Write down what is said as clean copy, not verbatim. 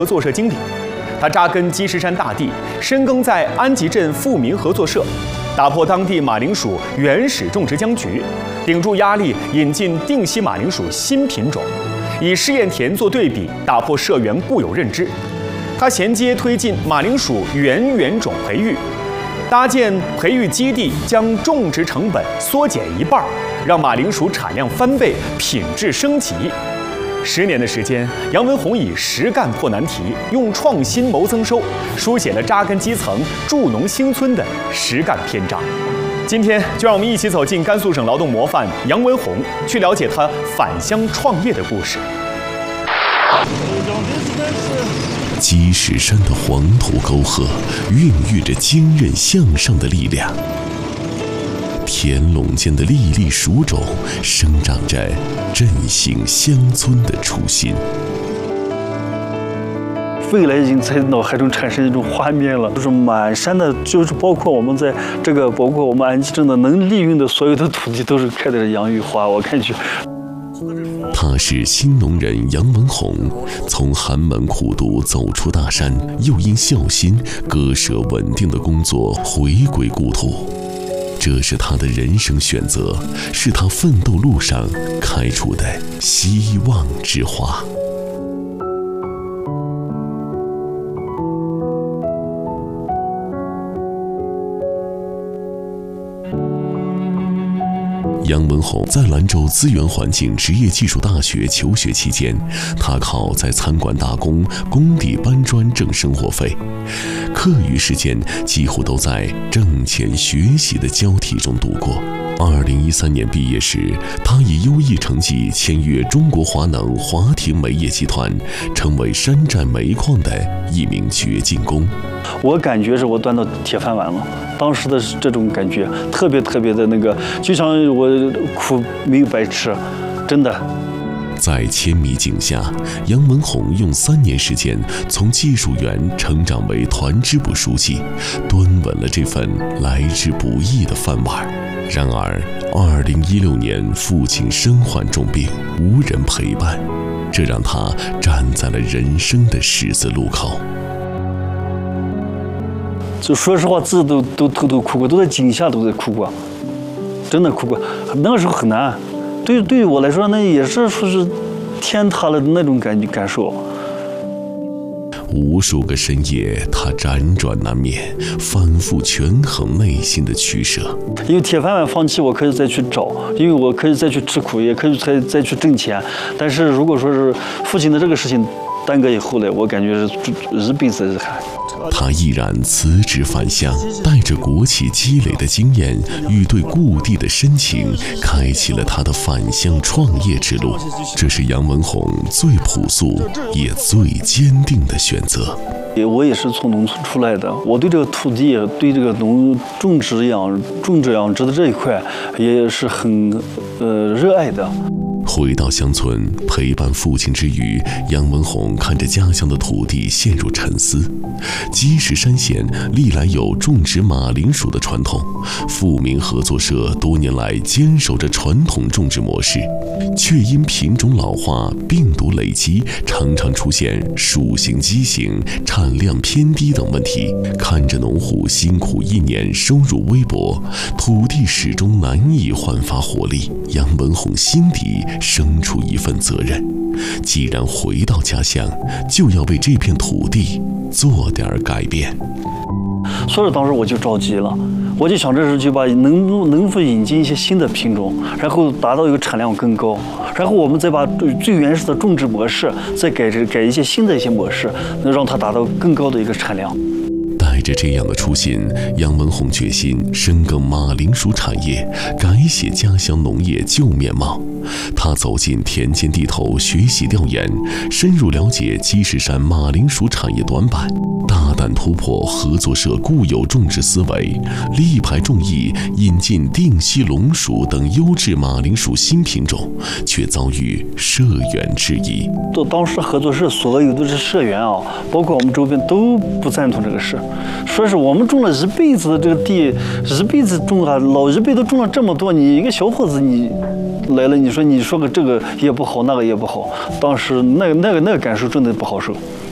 合作社经理。他扎根积石山大地，深耕在安集镇富民合作社，打破当地马铃薯原始种植僵局，顶住压力引进定西马铃薯新品种，以试验田做对比，打破社员固有认知。他衔接推进马铃薯原种培育，搭建培育基地，将种植成本缩减1半，让马铃薯产量翻倍，品质升级。10年的时间，杨文宏以实干破难题，用创新谋增收，书写了扎根基层、助农兴村的实干篇章。今天，就让我们一起走进甘肃省劳动模范杨文宏，去了解他返乡创业的故事。 积石山的黄土沟壑孕育着坚韧向上的力量，田垄间的粒粒薯种生长着振兴乡村的初心。 未来已经在脑海中产生一种画面了，就是满山的，就是包括我们在这个，包括我们安集镇的能利用的所有的土地，都是开的洋芋花。我看去。 他是新农人杨文宏，从寒门苦读走出大山，又因孝心割舍稳定的工作回归故土。这是他的人生选择，是他奋斗路上开出的希望之花。杨文宏在兰州资源环境职业技术大学求学期间，他靠在餐馆打工、工地搬砖挣生活费，课余时间几乎都在挣钱学习的交替中度过。2013年毕业时，他以优异成绩签约中国华能华庭煤业集团，成为山寨煤矿的一名掘进工。 我感觉是我端到铁饭碗了，当时的这种感觉特别的那个，就像我苦没有白吃，真的。 在千米井下，杨文宏用3年时间从技术员成长为团支部书记，端稳了这份来之不易的饭碗。然而2016年父亲身患重病，无人陪伴，这让他站在了人生的十字路口。 就说实话，自己都偷偷哭过，都在井下都在哭过，真的哭过。那个时候很难，对于我来说，那也是说是天塌了的那种感受。 无数个深夜，他辗转难眠，反复权衡内心的取舍。 因为铁饭碗放弃，我可以再去找，因为我可以再去吃苦，也可以再去挣钱。但是如果说是父亲的这个事情耽搁以后呢，我感觉是一辈子遗憾。 他毅然辞职返乡，带着国企积累的经验与对故地的深情，开启了他的返乡创业之路。这是杨文宏最朴素也最坚定的选择。 我也是从农村出来的，我对这个土地，对这个种植养殖的这一块也是很热爱的。 回到乡村陪伴父亲之余，杨文宏看着家乡的土地陷入沉思。积石山县历来有种植马铃薯的传统，富民合作社多年来坚守着传统种植模式，却因品种老化、病毒累积，常常出现属性畸形、产量偏低等问题。看着农户辛苦1年，收入微薄，土地始终难以焕发活力，杨文宏心底生出一份责任，既然回到家乡，就要为这片土地做点改变。 所以当时我就着急了，我就想这是就把能否引进一些新的品种，然后达到一个产量更高，然后我们再把最原始的种植模式再改一些新的一些模式，能让它达到更高的一个产量。 带着这样的初心，杨文宏决心深耕马铃薯产业，改写家乡农业旧面貌。他走进田间地头学习调研，深入了解积石山马铃薯产业短板，大胆突破合作社固有种植思维，力排众议引进定西龙薯等优质马铃薯新品种，却遭遇社员质疑。 当时合作社所有的社员啊，包括我们周边都不赞同这个事，说是我们种了一辈子的这个地，一辈子种了，老一辈都种了这么多，你一个小伙子你来了，你说个这个也不好，那个也不好，当时那个感受真的不好受。